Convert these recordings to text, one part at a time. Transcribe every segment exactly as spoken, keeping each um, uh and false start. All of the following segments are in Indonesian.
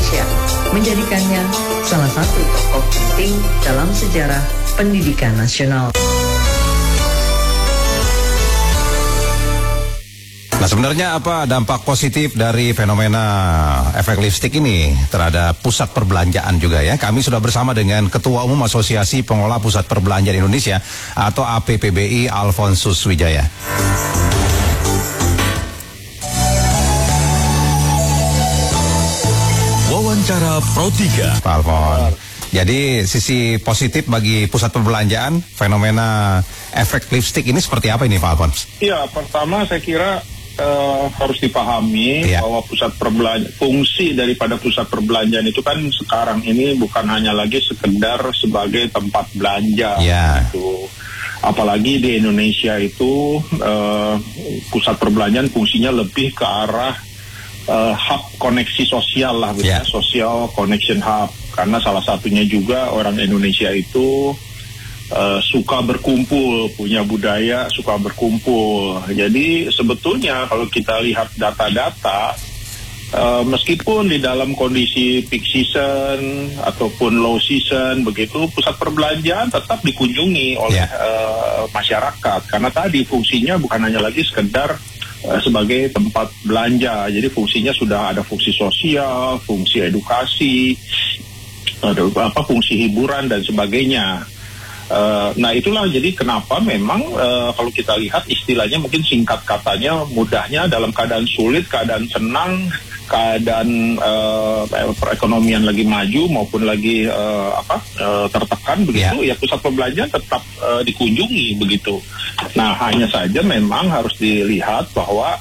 Indonesia, menjadikannya salah satu tokoh penting dalam sejarah pendidikan nasional. Nah, sebenarnya apa dampak positif dari fenomena efek lipstick ini terhadap pusat perbelanjaan juga ya? Kami sudah bersama dengan Ketua Umum Asosiasi Pengelola Pusat Perbelanjaan Indonesia atau A P P B I, Alfonsus Wijaya. Wawancara Pro tiga. Pak Alfon, jadi sisi positif bagi pusat perbelanjaan fenomena efek lipstick ini seperti apa ini Pak Alfon? Iya, pertama saya kira Uh, harus dipahami yeah. bahwa pusat perbelanjaan, fungsi daripada pusat perbelanjaan itu kan sekarang ini bukan hanya lagi sekedar sebagai tempat belanja, yeah. gitu. Apalagi di Indonesia itu uh, pusat perbelanjaan fungsinya lebih ke arah uh, hub koneksi sosial lah, yeah. social connection hub. Karena salah satunya juga orang Indonesia itu Uh, suka berkumpul, punya budaya suka berkumpul. Jadi sebetulnya kalau kita lihat data-data, uh, meskipun di dalam kondisi peak season ataupun low season begitu, pusat perbelanjaan tetap dikunjungi oleh yeah. uh, masyarakat. Karena tadi fungsinya bukan hanya lagi sekedar uh, sebagai tempat belanja. Jadi fungsinya sudah ada fungsi sosial, fungsi edukasi, ada apa fungsi hiburan dan sebagainya. Uh, nah itulah jadi kenapa memang uh, kalau kita lihat istilahnya mungkin singkat katanya mudahnya dalam keadaan sulit, keadaan senang, keadaan uh, perekonomian lagi maju maupun lagi uh, apa uh, tertekan begitu yeah. ya pusat perbelanjaan tetap uh, dikunjungi begitu. Nah hanya saja memang harus dilihat bahwa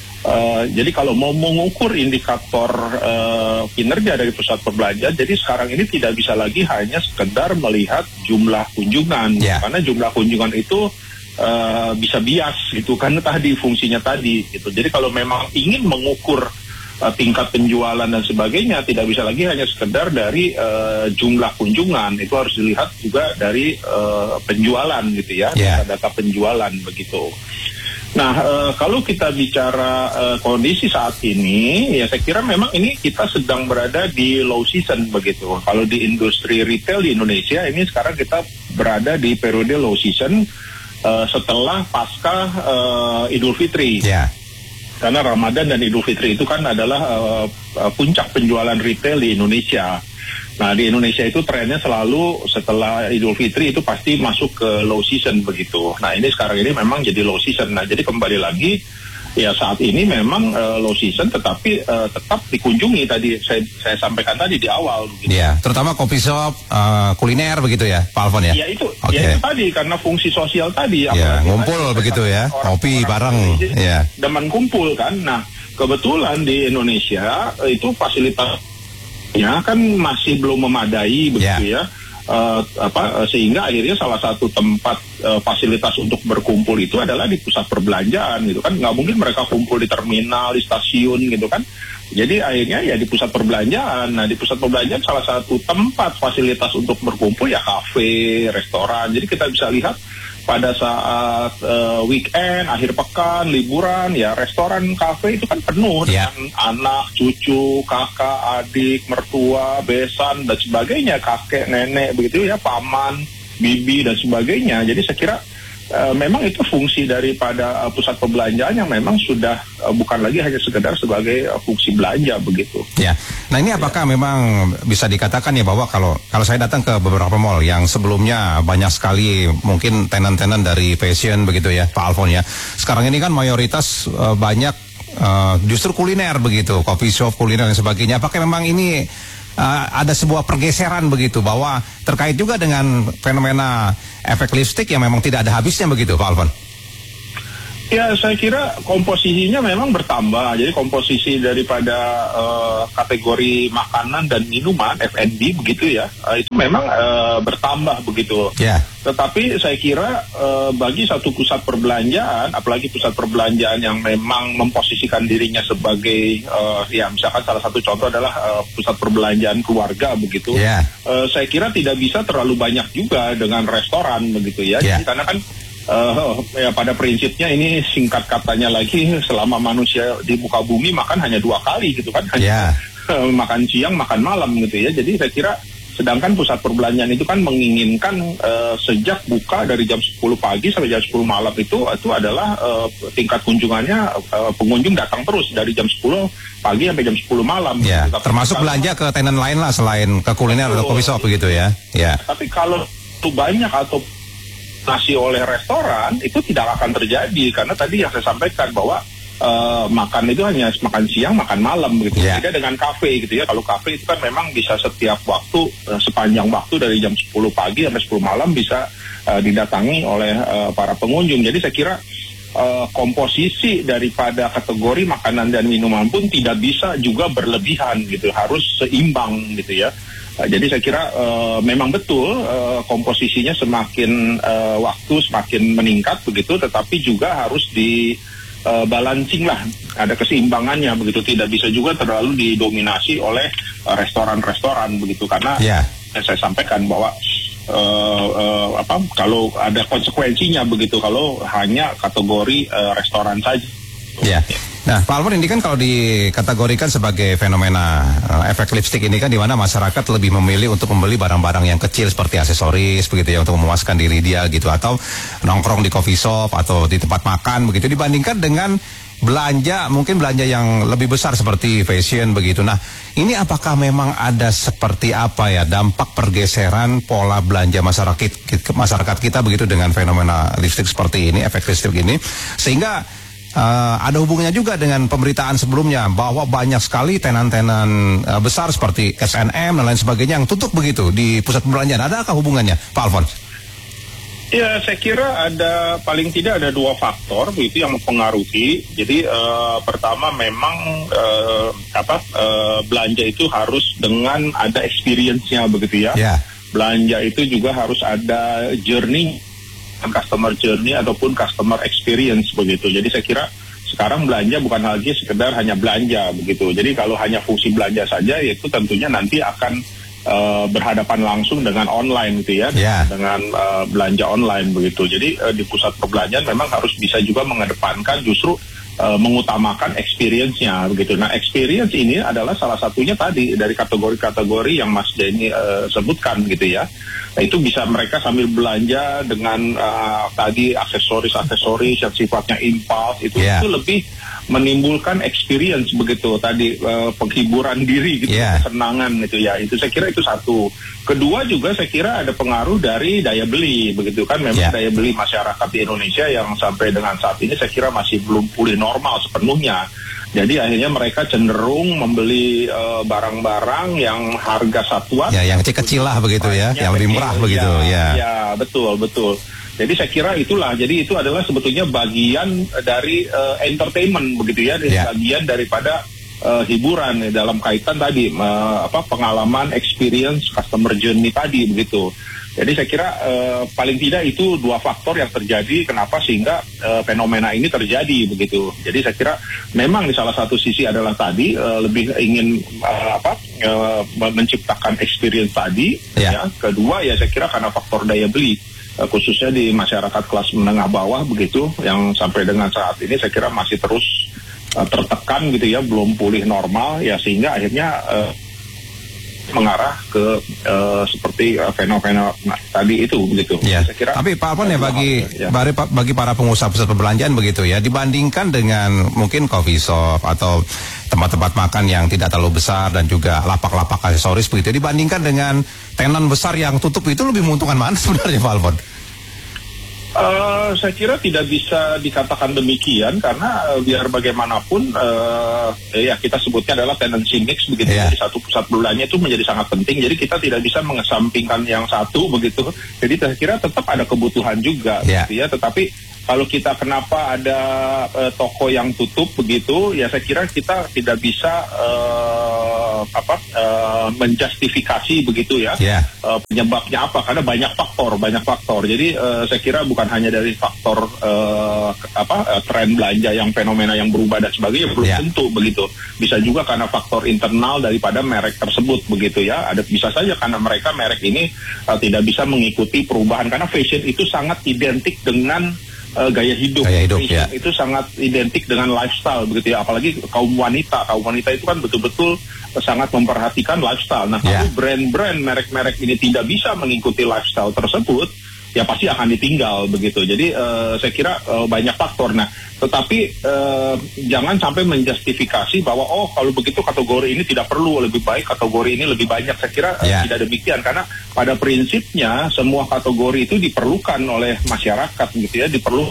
Uh, jadi kalau mau mengukur indikator uh, kinerja dari pusat perbelanjaan, jadi sekarang ini tidak bisa lagi hanya sekedar melihat jumlah kunjungan, yeah. karena jumlah kunjungan itu uh, bisa bias gitu, karena tadi fungsinya tadi gitu. Jadi kalau memang ingin mengukur uh, tingkat penjualan dan sebagainya, tidak bisa lagi hanya sekedar dari uh, jumlah kunjungan, itu harus dilihat juga dari uh, penjualan gitu ya, yeah. data penjualan begitu. Nah, e, kalau kita bicara e, kondisi saat ini, ya saya kira memang ini kita sedang berada di low season begitu. Kalau di industri retail di Indonesia, ini sekarang kita berada di periode low season e, setelah pasca e, Idul Fitri. Yeah. Karena Ramadan dan Idul Fitri itu kan adalah e, puncak penjualan retail di Indonesia. Nah di Indonesia itu trennya selalu setelah Idul Fitri itu pasti masuk ke low season begitu. Nah ini sekarang ini memang jadi low season. Nah jadi kembali lagi ya saat ini memang uh, low season tetapi uh, tetap dikunjungi tadi saya, saya sampaikan tadi di awal. Gitu. Ya terutama coffee shop, uh, kuliner begitu ya Pak Alfon ya? Ya itu, okay. ya itu tadi karena fungsi sosial tadi. Ya ngumpul begitu ya, kopi bareng. Ya. Demen kumpul kan. Nah kebetulan di Indonesia itu fasilitas ya kan masih belum memadai begitu yeah. ya uh, apa sehingga akhirnya salah satu tempat uh, fasilitas untuk berkumpul itu adalah di pusat perbelanjaan gitu kan, nggak mungkin mereka kumpul di terminal, di stasiun gitu kan, jadi akhirnya ya di pusat perbelanjaan. Nah di pusat perbelanjaan salah satu tempat fasilitas untuk berkumpul ya kafe, restoran, jadi kita bisa lihat pada saat uh, weekend, akhir pekan, liburan, ya restoran, kafe itu kan penuh yeah. dengan anak, cucu, kakak, adik, mertua, besan, dan sebagainya, kakek, nenek, begitu ya, paman, bibi, dan sebagainya. Jadi saya kira uh, memang itu fungsi daripada uh, pusat perbelanjaan yang memang sudah uh, bukan lagi hanya sekedar sebagai uh, fungsi belanja begitu. Ya, nah ini apakah ya. memang bisa dikatakan ya bahwa kalau kalau saya datang ke beberapa mall yang sebelumnya banyak sekali mungkin tenan-tenan dari fashion begitu ya Pak Alfon ya, sekarang ini kan mayoritas uh, banyak uh, justru kuliner begitu, coffee shop, kuliner dan sebagainya. Apakah memang ini uh, ada sebuah pergeseran begitu bahwa terkait juga dengan fenomena efek lipstick yang memang tidak ada habisnya begitu Pak Alfon? Ya saya kira komposisinya memang bertambah. Jadi komposisi daripada uh, kategori makanan dan minuman F and B begitu ya, uh, itu memang uh, bertambah begitu. Yeah. Tetapi saya kira uh, bagi satu pusat perbelanjaan, apalagi pusat perbelanjaan yang memang memposisikan dirinya sebagai uh, ya misalkan salah satu contoh adalah uh, pusat perbelanjaan keluarga begitu. Yeah. Uh, saya kira tidak bisa terlalu banyak juga dengan restoran begitu ya. Yeah. Jadi, karena kan Uh, ya pada prinsipnya ini singkat katanya lagi selama manusia di muka bumi makan hanya dua kali gitu kan, hanya yeah. makan siang, makan malam gitu ya. Jadi saya kira sedangkan pusat perbelanjaan itu kan menginginkan uh, sejak buka dari jam sepuluh pagi sampai jam sepuluh malam itu itu adalah uh, tingkat kunjungannya uh, pengunjung datang terus dari jam sepuluh pagi sampai jam sepuluh malam. Ya, gitu. termasuk kalau, belanja ke tenan lain lah selain ke kuliner atau coffee shop begitu ya. Ya. Tapi kalau itu banyak atau nasi oleh restoran itu tidak akan terjadi karena tadi yang saya sampaikan bahwa Uh, makan itu hanya makan siang, makan malam begitu. Yeah. Beda dengan kafe gitu ya. Kalau kafe itu kan memang bisa setiap waktu, uh, sepanjang waktu dari jam sepuluh pagi sampai sepuluh malam bisa uh, didatangi oleh uh, para pengunjung. Jadi saya kira uh, komposisi daripada kategori makanan dan minuman pun tidak bisa juga berlebihan gitu. Harus seimbang gitu ya. Uh, jadi saya kira uh, memang betul uh, komposisinya semakin uh, waktu semakin meningkat begitu, tetapi juga harus di Uh, balancing lah, ada keseimbangannya begitu, tidak bisa juga terlalu didominasi oleh uh, restoran-restoran begitu karena yeah. saya sampaikan bahwa uh, uh, apa kalau ada konsekuensinya begitu kalau hanya kategori uh, restoran saja. Ya. Yeah. Nah, Pak Alfon, ini kan kalau dikategorikan sebagai fenomena uh, efek lipstick ini kan di mana masyarakat lebih memilih untuk membeli barang-barang yang kecil seperti aksesoris begitu ya untuk memuaskan diri dia gitu atau nongkrong di coffee shop atau di tempat makan begitu dibandingkan dengan belanja mungkin belanja yang lebih besar seperti fashion begitu. Nah, ini apakah memang ada seperti apa ya dampak pergeseran pola belanja masyarakat masyarakat kita begitu dengan fenomena lipstick seperti ini, efek lipstick ini sehingga Uh, ada hubungannya juga dengan pemberitaan sebelumnya bahwa banyak sekali tenan-tenan uh, besar seperti S and M dan lain sebagainya yang tutup begitu di pusat perbelanjaan. Adakah hubungannya, Pak Alfon? Ya, saya kira ada paling tidak ada dua faktor begitu yang mempengaruhi. Jadi uh, pertama memang uh, apa uh, belanja itu harus dengan ada experience-nya begitu ya. Yeah. Belanja itu juga harus ada journey, customer journey ataupun customer experience begitu. Jadi saya kira sekarang belanja bukan lagi sekedar hanya belanja begitu. Jadi kalau hanya fungsi belanja saja itu tentunya nanti akan uh, berhadapan langsung dengan online gitu ya, yeah. dengan uh, belanja online begitu. Jadi uh, di pusat perbelanjaan memang harus bisa juga mengedepankan justru uh, mengutamakan experience-nya begitu. Nah, experience ini adalah salah satunya tadi dari kategori-kategori yang Mas Denny uh, sebutkan gitu ya. Nah, itu bisa mereka sambil belanja dengan uh, tadi aksesoris-aksesoris yang sifatnya impulse itu yeah. itu lebih menimbulkan experience begitu tadi uh, penghiburan diri gitu, yeah. kesenangan itu ya. Itu saya kira itu satu. Kedua juga saya kira ada pengaruh dari daya beli begitu kan memang yeah. daya beli masyarakat di Indonesia yang sampai dengan saat ini saya kira masih belum pulih normal sepenuhnya. Jadi akhirnya mereka cenderung membeli uh, barang-barang yang harga satuan. Ya, yang kecil-kecil lah begitu ya, yang lebih murah begitu ya. Ya, betul, betul. Jadi saya kira itulah, jadi itu adalah sebetulnya bagian dari uh, entertainment begitu ya, ya. Bagian daripada uh, hiburan ya, dalam kaitan tadi uh, apa pengalaman, experience, customer journey tadi begitu. Jadi saya kira uh, paling tidak itu dua faktor yang terjadi kenapa sehingga uh, fenomena ini terjadi begitu. Jadi saya kira memang di salah satu sisi adalah tadi uh, lebih ingin uh, apa uh, menciptakan experience tadi. Yeah. Ya. Kedua ya saya kira karena faktor daya beli uh, khususnya di masyarakat kelas menengah bawah begitu yang sampai dengan saat ini saya kira masih terus uh, tertekan gitu ya, belum pulih normal ya sehingga akhirnya uh, mengarah ke uh, seperti uh, fenomena nah, tadi itu begitu. Ya. Saya kira. Tapi Pak Alfon ya bagi ya. bagi para pengusaha pusat perbelanjaan begitu ya dibandingkan dengan mungkin coffee shop atau tempat-tempat makan yang tidak terlalu besar dan juga lapak-lapak aksesoris begitu dibandingkan dengan tenan besar yang tutup itu lebih menguntungkan mana sebenarnya Pak Alfon? Uh, saya kira tidak bisa dikatakan demikian karena uh, biar bagaimanapun uh, ya kita sebutnya adalah tenancy mix begitu yeah. Jadi satu pusat perbelanjaan itu menjadi sangat penting. Jadi kita tidak bisa mengesampingkan yang satu begitu. Jadi saya kira tetap ada kebutuhan juga yeah. gitu ya. Tetapi kalau kita kenapa ada uh, toko yang tutup begitu, ya saya kira kita tidak bisa uh, apa uh, menjustifikasi begitu ya yeah. uh, penyebabnya apa karena banyak faktor banyak faktor. Jadi uh, saya kira bukan hanya dari faktor uh, apa uh, tren belanja yang fenomena yang berubah dan sebagainya belum yeah. tentu begitu. Bisa juga karena faktor internal daripada merek tersebut begitu ya. Ada bisa saja karena mereka merek ini uh, tidak bisa mengikuti perubahan karena fashion itu sangat identik dengan uh, gaya hidup. Gaya hidup Fashion ya. itu sangat identik dengan lifestyle begitu ya, apalagi kaum wanita. Kaum wanita itu kan betul-betul sangat memperhatikan lifestyle. Nah, Ya. kalau brand-brand merek-merek ini tidak bisa mengikuti lifestyle tersebut, ya pasti akan ditinggal begitu. Jadi uh, saya kira uh, banyak faktor. Nah, tetapi uh, jangan sampai menjustifikasi bahwa oh kalau begitu kategori ini tidak perlu, lebih baik kategori ini lebih banyak. Saya kira uh, Ya. tidak demikian, karena pada prinsipnya semua kategori itu diperlukan oleh masyarakat gitu ya, diperlu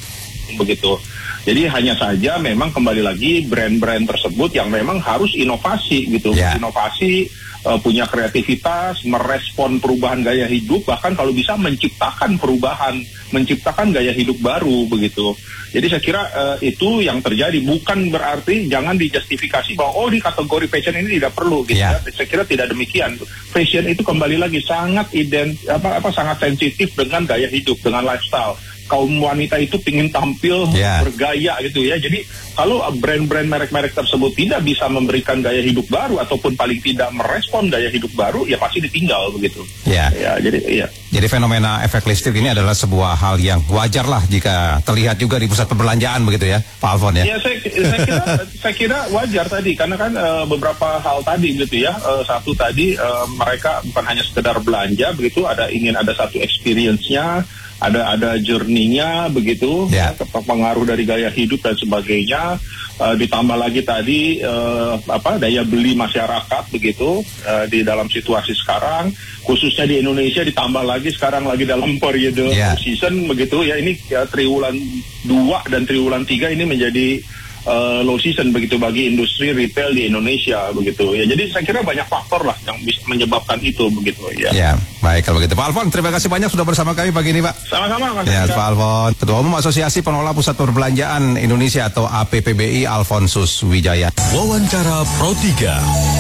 begitu. Jadi hanya saja memang kembali lagi brand-brand tersebut yang memang harus inovasi gitu, Ya. inovasi, uh, punya kreativitas, merespon perubahan gaya hidup, bahkan kalau bisa menciptakan perubahan, menciptakan gaya hidup baru begitu. Jadi saya kira uh, itu yang terjadi, bukan berarti jangan dijustifikasi bahwa oh di kategori fashion ini tidak perlu gitu Ya. ya. Saya kira tidak demikian. Fashion itu kembali lagi sangat ident apa apa sangat sensitif dengan gaya hidup, dengan lifestyle. Kaum wanita itu ingin tampil Ya. bergaya gitu ya. Jadi kalau brand-brand merek-merek tersebut tidak bisa memberikan gaya hidup baru ataupun paling tidak merespon gaya hidup baru, ya pasti ditinggal begitu. Ya. Ya, jadi iya. Jadi fenomena efek listrik ini adalah sebuah hal yang wajar lah jika terlihat juga di pusat perbelanjaan begitu ya, Pak Alfon ya. Ya saya, saya kira saya kira wajar tadi, karena kan uh, beberapa hal tadi gitu ya. Uh, satu tadi uh, mereka bukan hanya sekedar belanja begitu, ada ingin ada satu experience-nya, ada ada journey-nya begitu, Ya. ya, pengaruh dari gaya hidup dan sebagainya. Uh, ditambah lagi tadi uh, apa daya beli masyarakat begitu uh, di dalam situasi sekarang, khususnya di Indonesia, ditambah lagi sekarang lagi dalam periode Ya. season begitu ya. Ini ya, triwulan dua dan triwulan tiga ini menjadi uh, low season begitu bagi industri retail di Indonesia begitu ya. Jadi saya kira banyak faktor lah yang bisa menyebabkan itu begitu ya. Ya, baik kalau begitu. Pak Alfon, terima kasih banyak sudah bersama kami pagi ini, Pak. Sama-sama Mas. Ya, Pak Alfon, Ketua Umum Asosiasi Pengelola Pusat Perbelanjaan Indonesia atau A P P B I, Alfonsus Wijaya. Wawancara Pro tiga.